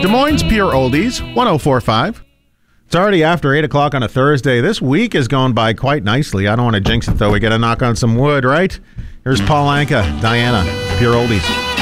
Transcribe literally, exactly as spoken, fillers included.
Des Moines Pure Oldies, one oh four point five. It's already after eight o'clock on a Thursday. This week has gone by quite nicely. I don't want to jinx it, though. We got to knock on some wood, right? Here's Paul Anka, Diana, Pure Oldies.